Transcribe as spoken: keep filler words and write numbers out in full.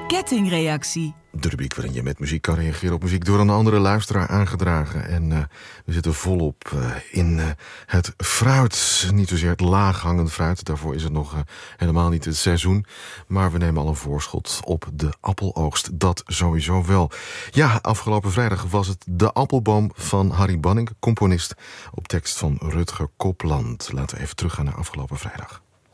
kettingreactie. De rubriek waarin je met muziek kan reageren op muziek door een andere luisteraar aangedragen. En uh, we zitten volop uh, in uh, het fruit. Niet zozeer het laaghangend fruit, daarvoor is het nog uh, helemaal niet het seizoen. Maar we nemen al een voorschot op de appeloogst, dat sowieso wel. Ja, afgelopen vrijdag was het De Appelboom van Harry Banning, componist op tekst van Rutger Kopland. Laten we even teruggaan naar afgelopen vrijdag.